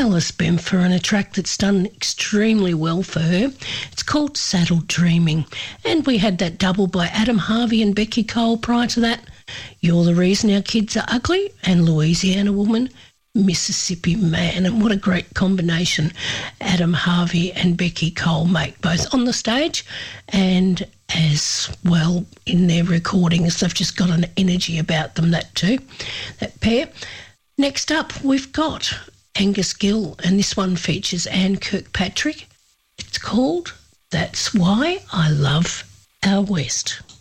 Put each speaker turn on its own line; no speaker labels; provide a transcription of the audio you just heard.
Alice Benfer and a track that's done extremely well for her. It's called Saddle Dreaming. And we had that double by Adam Harvey and Becky Cole prior to that. You're the Reason Our Kids Are Ugly and Louisiana Woman, Mississippi Man. And what a great combination Adam Harvey and Becky Cole make, both on the stage and as well in their recordings. They've just got an energy about them, that pair. Next up, we've got Angus Gill, and this one features Anne Kirkpatrick. It's called That's Why I Love Our West.